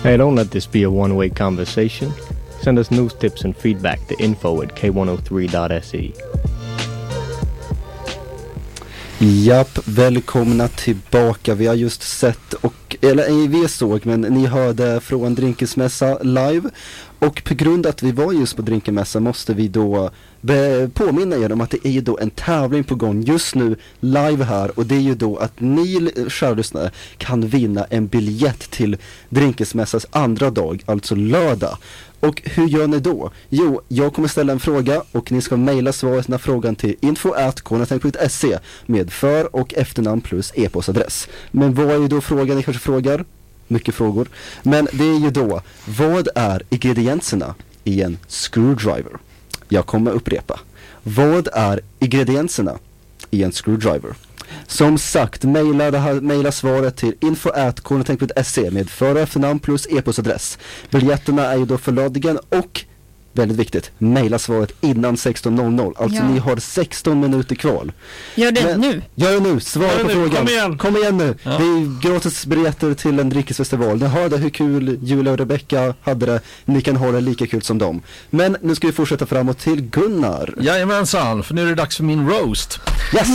Hey, don't let this be a one-way conversation. Send us news tips and feedback to info@k103.se. Japp, välkomna tillbaka. Vi har just sett, vi såg, men ni hörde från Drinkesmässa live. Och på grund av att vi var just på Drinkesmässa måste vi då påminna er om att det är ju då en tävling på gång just nu live här. Och det är ju då att ni kära lyssnare kan vinna en biljett till Drinkesmässas andra dag, alltså lördag. Och hur gör ni då? Jo, jag kommer ställa en fråga och ni ska mejla svaret när frågan till info@kornatänk.se med för- och efternamn plus e-postadress. Men vad är ju då frågan? Ni kanske frågar? Mycket frågor. Men det är ju då, vad är ingredienserna i en screwdriver? Jag kommer upprepa. Vad är ingredienserna i en screwdriver? Som sagt, mejla svaret till info@kornatänk.se med för- och efternamn plus e-postadress. Biljetterna är ju då för lördagen och, väldigt viktigt, mejla svaret innan 16:00. Alltså ni har 16 minuter kvar. Gör det nu. Gör det nu, svara på frågan. Kom igen nu. Ja. Det är gratis biljetter till en drickesfestival. Ni hörde hur kul Julia och Rebecca hade det. Ni kan ha det lika kul som dem. Men nu ska vi fortsätta framåt till Gunnar. Jajamensan, för nu är det dags för min roast. Yes!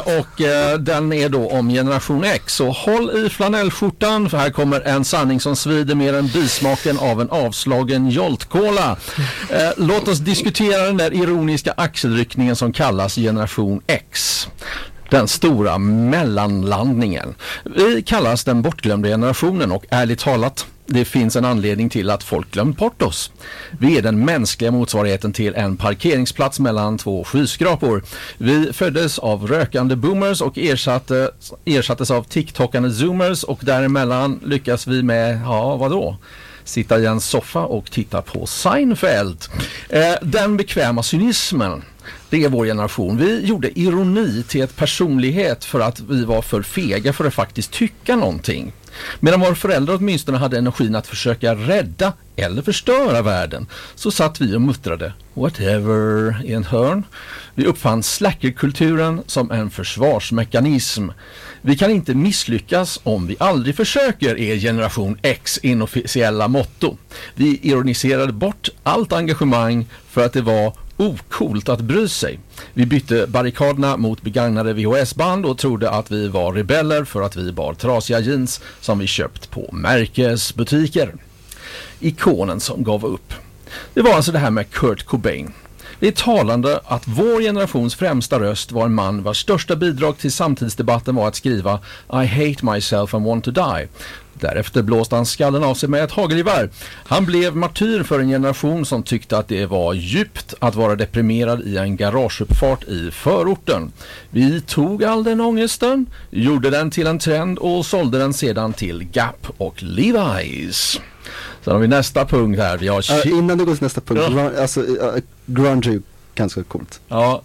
Den är då om generation X. Så håll i flanellskjortan, för här kommer en sanning som svider mer än bismaken av en avslagen joltkola. Låt oss diskutera den där ironiska axelryckningen som kallas generation X. Den stora mellanlandningen. Vi kallas den bortglömda generationen och ärligt talat, det finns en anledning till att folk glömt bort oss. Vi är den mänskliga motsvarigheten till en parkeringsplats mellan två skyskrapor. Vi föddes av rökande boomers och ersattes av tiktokande zoomers, och däremellan lyckas vi med, vadå? Sitta i en soffa och titta på Seinfeld. Den bekväma cynismen, det är vår generation. Vi gjorde ironi till ett personlighet för att vi var för fega för att faktiskt tycka någonting. Medan våra föräldrar åtminstone hade energin att försöka rädda eller förstöra världen, så satt vi och muttrade whatever i en hörn. Vi uppfann slackerkulturen som en försvarsmekanism. Vi kan inte misslyckas om vi aldrig försöker, är generation X inofficiella motto. Vi ironiserade bort allt engagemang för att det var ocoolt att bry sig. Vi bytte barrikaderna mot begagnade VHS-band och trodde att vi var rebeller för att vi bar trasiga jeans som vi köpt på märkesbutiker. Ikonen som gav upp. Det var alltså det här med Kurt Cobain. Det är talande att vår generations främsta röst var en man vars största bidrag till samtidsdebatten var att skriva I hate myself and want to die. Därefter blåste han skallen av sig med ett hagelgevär. Han blev martyr för en generation som tyckte att det var djupt att vara deprimerad i en garageuppfart i förorten. Vi tog all den ångesten, gjorde den till en trend och sålde den sedan till Gap och Levi's. Sen har vi nästa punkt här. Vi har innan du går till nästa punkt, grunge är ju ganska coolt. Ja,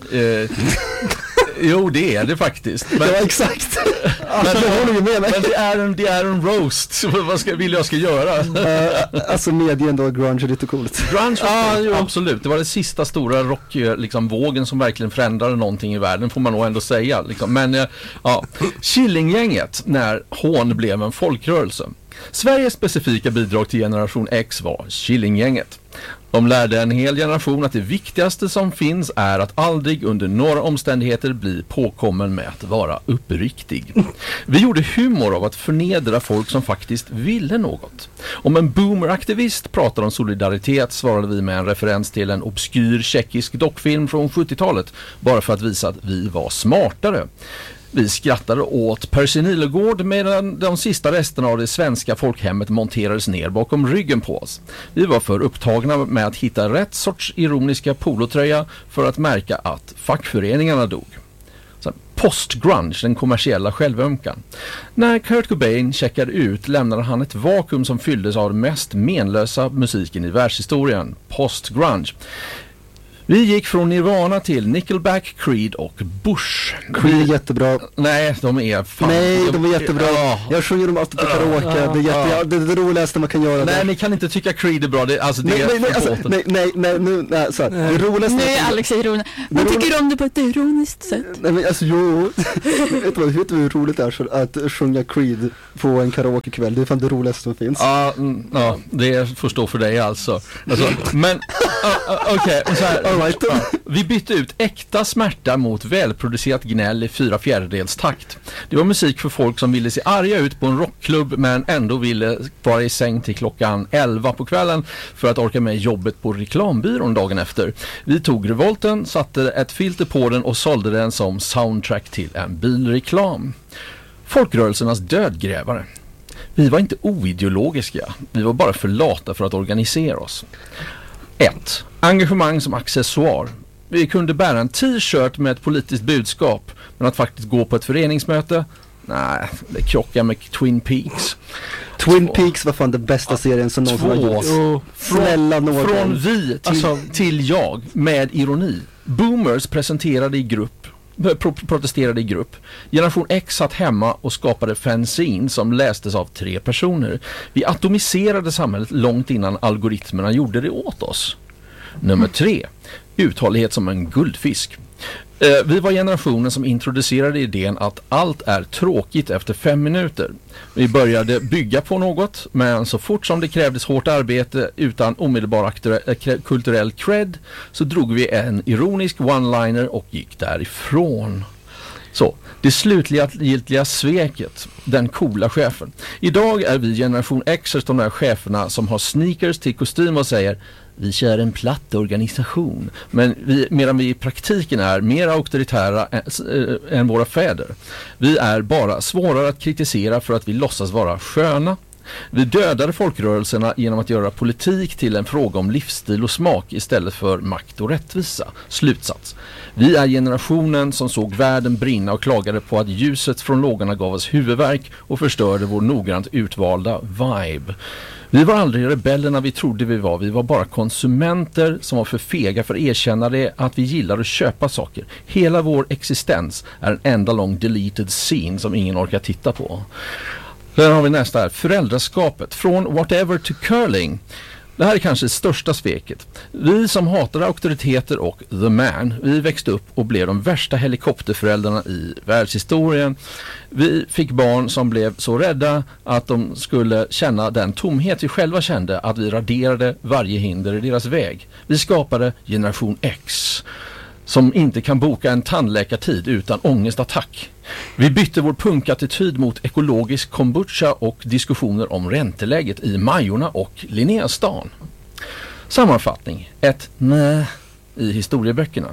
jo, det är det faktiskt. Men, ja, exakt. Men det är en roast. Så vad vill jag ska göra? Alltså medien då, grunge är lite coolt. Grunge, absolut. Det var det sista stora rockvågen som verkligen förändrade någonting i världen, får man nog ändå säga. Liksom. Men Killinggänget, när hån blev en folkrörelse. Sveriges specifika bidrag till generation X var Killinggänget. De lärde en hel generation att det viktigaste som finns är att aldrig under några omständigheter bli påkommen med att vara uppriktig. Vi gjorde humor av att förnedra folk som faktiskt ville något. Om en boomeraktivist pratar om solidaritet svarade vi med en referens till en obskyr tjeckisk dockfilm från 70-talet bara för att visa att vi var smartare. Vi skrattade åt Percy Nilegård medan de sista resterna av det svenska folkhemmet monterades ner bakom ryggen på oss. Vi var för upptagna med att hitta rätt sorts ironiska polotröja för att märka att fackföreningarna dog. Post-grunge, den kommersiella självömkan. När Kurt Cobain checkade ut lämnade han ett vakuum som fylldes av den mest menlösa musiken i världshistorien, post-grunge. Vi gick från Nirvana till Nickelback, Creed och Bush. Creed är jättebra. Nej, de är fan... Nej, de är jättebra. Ja. Jag sjunger dem alltid på karaoke. Det är det roligaste man kan göra. Nej, ni kan inte tycka Creed är bra. Det Nej, så här. Det roligaste... Nej, Alex är ironisk. Man tycker om det på ett ironiskt sätt. Nej, men alltså, jo. vet du hur roligt det är att sjunga Creed på en karaokekväll? Det är fan det roligaste som finns. Ja, det får stå för dig alltså men okej, så här, vi bytte ut äkta smärta mot välproducerat gnäll i 4/4 takt. Det var musik för folk som ville se arga ut på en rockklubb men ändå ville vara i säng till klockan 11 på kvällen för att orka med jobbet på reklambyrån dagen efter. Vi tog revolten, satte ett filter på den och sålde den som soundtrack till en bilreklam. Folkrörelsernas dödgrävare. Vi var inte oideologiska, vi var bara för lata för att organisera oss. 1. Engagemang som accessoar. Vi kunde bära en t-shirt med ett politiskt budskap, men att faktiskt gå på ett föreningsmöte, nej, det krockar med Twin Peaks. Twin Peaks var fan den bästa serien som någonsin har gjorts. Från vi till jag, med ironi. Boomers protesterade i grupp. Generation X satt hemma och skapade fanzine som lästes av 3 personer. Vi atomiserade samhället långt innan algoritmerna gjorde det åt oss. Nummer 3. Uthållighet som en guldfisk. Vi var generationen som introducerade idén att allt är tråkigt efter 5 minuter. Vi började bygga på något, men så fort som det krävdes hårt arbete utan omedelbar kulturell cred så drog vi en ironisk one-liner och gick därifrån. Så, det slutliga sveket, den coola chefen. Idag är vi generation X, de där cheferna som har sneakers till kostym och säger vi kör en platt organisation, medan vi i praktiken är mer auktoritära än våra fäder. Vi är bara svårare att kritisera för att vi låtsas vara sköna. Vi dödade folkrörelserna genom att göra politik till en fråga om livsstil och smak istället för makt och rättvisa. Slutsats. Vi är generationen som såg världen brinna och klagade på att ljuset från lågorna gav oss huvudvärk och förstörde vår noggrant utvalda vibe. Vi var aldrig rebellerna vi trodde vi var bara konsumenter som var för fega för att erkänna det att vi gillar att köpa saker. Hela vår existens är en enda lång deleted scene som ingen orkar titta på. Sen har vi nästa här, föräldraskapet. Från whatever to curling. Det här är kanske det största sveket. Vi som hatade auktoriteter och the man, vi växte upp och blev de värsta helikopterföräldrarna i världshistorien. Vi fick barn som blev så rädda att de skulle känna den tomhet vi själva kände, att vi raderade varje hinder i deras väg. Vi skapade generation X som inte kan boka en tandläkartid utan ångestattack. Vi bytte vår punkattityd mot ekologisk kombucha och diskussioner om ränteläget i Majorna och Linnéastan. Sammanfattning. Ett nej i historieböckerna.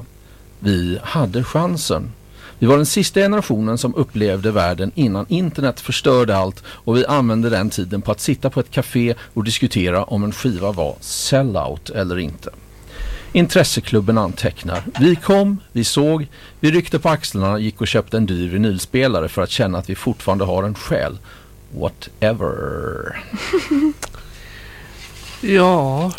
Vi hade chansen. Vi var den sista generationen som upplevde världen innan internet förstörde allt och vi använde den tiden på att sitta på ett café och diskutera om en skiva var sellout eller inte. Intresseklubben antecknar. Vi kom, vi såg, vi ryckte på axlarna och gick och köpte en dyr vinylspelare för att känna att vi fortfarande har en själ. Whatever. Ja.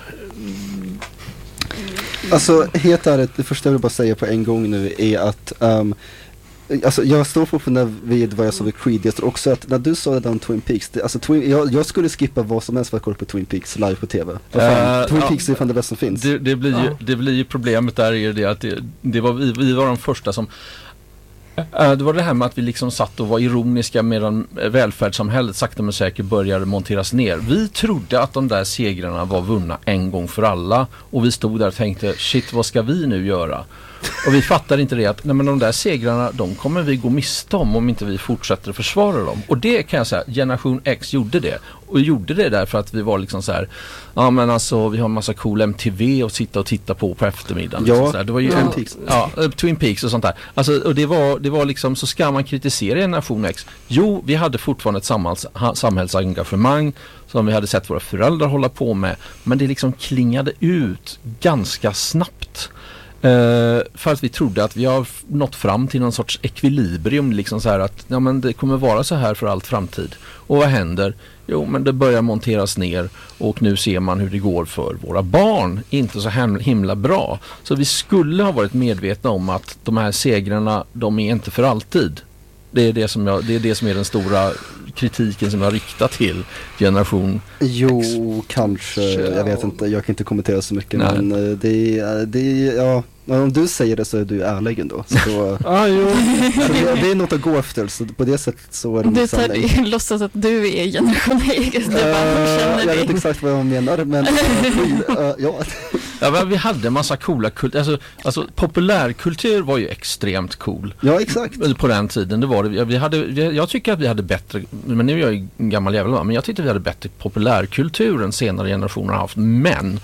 Alltså, helt ärligt, det första jag vill bara säga på en gång nu är att alltså, jag står fortfarande vid vad jag sa vid Creed. Jag står också att när du sa det om Twin Peaks, jag skulle skippa vad som helst för att kolla på Twin Peaks live på tv. Twin Peaks är fan det bästa som finns. Det blir ju problemet där är det att vi var de första som det var det här med att vi liksom satt och var ironiska medan välfärdssamhället sakta men säkert började monteras ner. Vi trodde att de där segrarna var vunna en gång för alla och vi stod där och tänkte, shit, vad ska vi nu göra? Och vi fattade inte det att nej, men de där segrarna, de kommer vi gå miste om inte vi fortsätter att försvara dem. Och det kan jag säga, generation X gjorde det. Och gjorde det därför att vi var liksom så här, ja men alltså vi har en massa cool MTV och sitta och titta på eftermiddagen. Ja, liksom det var ju Twin Peaks och sånt där. Alltså, och det var liksom, så ska man kritisera generation X. Jo, vi hade fortfarande ett samhällsengagemang som vi hade sett våra föräldrar hålla på med. Men det liksom klingade ut ganska snabbt. För att vi trodde att vi har nått fram till någon sorts ekvilibrium, liksom så här att ja, men det kommer vara så här för allt framtid. Och vad händer? Jo, men det börjar monteras ner och nu ser man hur det går för våra barn. Inte så himla bra. Så vi skulle ha varit medvetna om att de här segrarna, de är inte för alltid. Det är det som är den stora kritiken som jag riktar till generation Jo, kanske. Jag vet inte. Jag kan inte kommentera så mycket. Nej. Men ja, om du säger det så är du ärlig ändå. Så då, det är något att gå efter. Så på det sättet så är det du tar låtsas att du är generation X. Jag vet exakt vad jag menar. Men ja. Ja, men vi hade en massa coola alltså populärkultur var ju extremt cool. Ja, exakt. På den tiden det var det. Jag tycker att vi hade bättre, men nu är jag ju en gammal jävel, men jag tyckte vi hade bättre populärkultur än senare generationer har haft. Men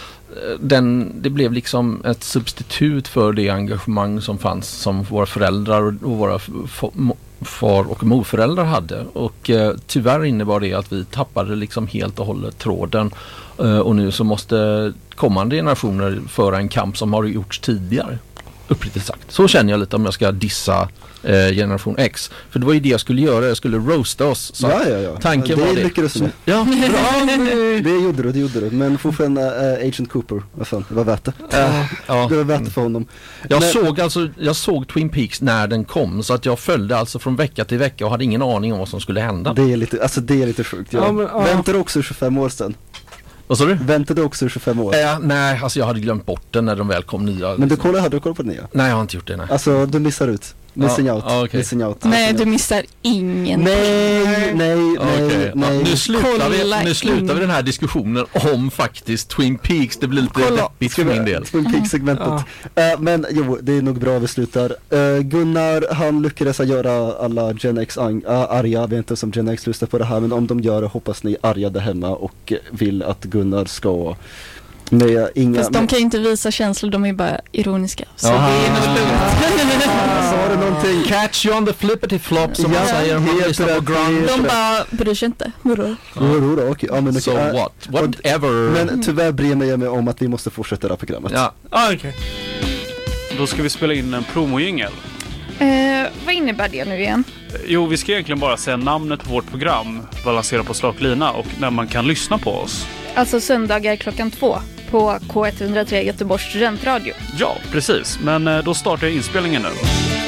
det blev liksom ett substitut för det engagemang som fanns, som våra föräldrar och våra far- och morföräldrar hade. Och tyvärr innebar det att vi tappade liksom helt och hållet tråden. Och nu så måste kommande generationer föra en kamp som har gjorts tidigare. Uppriktigt sagt. Så känner jag lite om jag ska dissa generation X. För det var ju det jag skulle göra. Jag skulle roasta oss. Så ja. Tanken det var det. Lyckades du med. Ja, bra. Det gjorde du. Men fortfarande Agent Cooper. Vad fan, det var värt det. Ja. Det var värt det för honom. Jag såg Twin Peaks när den kom. Så att jag följde alltså från vecka till vecka och hade ingen aning om vad som skulle hända. Det är lite sjukt. Väntade också 25 år sedan. Vad sa du? Väntade också 25 år. Nej, alltså jag hade glömt bort den när de väl kom nya. Men hade du koll på den nya? Nej, jag har inte gjort det. Nej. Alltså, du missar ut. Missing out. Okay. Missing out. Nej, du missar ingen. Nej. Nu slutar vi den här diskussionen om faktiskt Twin Peaks. Det blir lite deppigt för min del. Twin Peaks-segmentet. Men jo, det är nog bra vi slutar. Gunnar, han lyckades göra alla Gen X arga. Jag vet inte om Gen X lyssnar på det här, men om de gör det hoppas ni arga där hemma och vill att Gunnar ska... Fast de kan ju inte visa känslor, de är bara ironiska. Så det är nog lugnt. Sa du någonting? Catch you on the flippity flop som man säger. De bara bryr sig inte. Vadå? Okej. Ja, men so what? Whatever. Men tyvärr bryr jag mig om att vi måste fortsätta det här programmet. Ja. Okej. Då ska vi spela in en promojingel. Vad innebär det nu igen? Jo, vi ska egentligen bara säga namnet på vårt program, Balansera på slak lina, och när man kan lyssna på oss. Alltså söndagar 2:00 på K103 Göteborgs studentradio. Ja, precis. Men då startar jag inspelningen nu.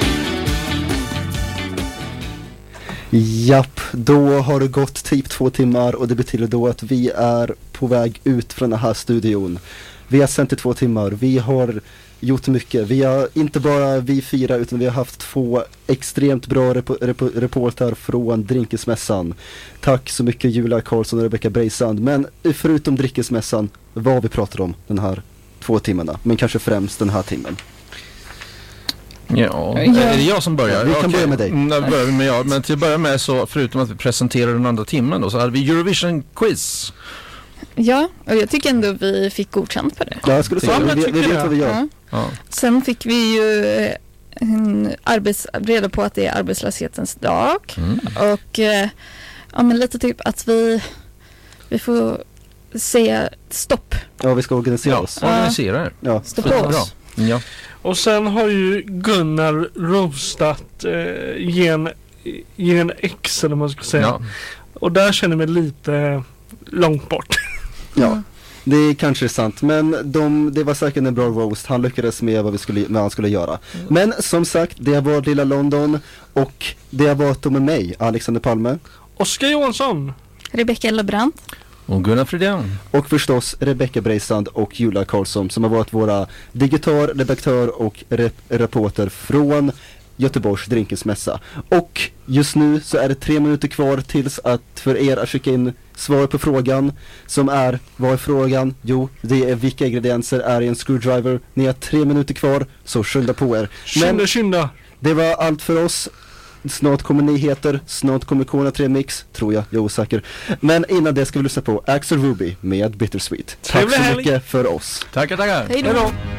Japp, då har det gått typ 2 timmar och det betyder då att vi är på väg ut från den här studion. Vi har sänt i 2 timmar, vi har gjort mycket. Vi har inte bara vi 4 utan vi har haft 2 extremt bra reporter från Drinkesmässan. Tack så mycket Julia Karlsson och Rebecca Breisand. Men förutom Drinkesmässan, vad vi pratar om den här 2 timmarna, men kanske främst den här timmen. Ja, är det jag som börjar? Vi kan börja med dig. Men till att börja med så, förutom att vi presenterar den andra timmen då, så hade vi Eurovision-quiz. Ja, och jag tycker ändå vi fick godkänt på det. Ja, jag skulle säga, vi vet vad vi gör. Ja. Sen fick vi ju reda på att det är arbetslöshetens dag. Och men lite typ att vi får säga stopp. Ja, vi ska organisera oss. Organisera det. Ja. Stopp på oss. Ja. Och sen har ju Gunnar roastat Gen X, eller man ska säga. Ja. Och där känner jag mig lite långt bort. Ja, det är kanske sant. Men det var säkert en bra roast. Han lyckades med vad han skulle göra. Men som sagt, det har varit Lilla London. Och det har varit med mig, Alexander Palme, Oskar Johansson, Rebecca Lebrant och Gunnar Fridén. Och förstås Rebecca Breisand och Julia Karlsson som har varit våra digital, redaktör och reporter från Göteborgs Drinkesmässa. Och just nu så är det 3 minuter kvar tills att för er att skicka in svar på frågan som är, vad är frågan? Jo, det är vilka ingredienser är i en screwdriver. Ni har 3 minuter kvar, så skynda på er. Skynda. Det var allt för oss. Snart kommer nyheter, snart kommer Kona 3 Mix, tror jag är osäker. Men innan det ska vi lyssna på Axel Ruby med Bittersweet. Tack så mycket för oss. Tackar. Hej då.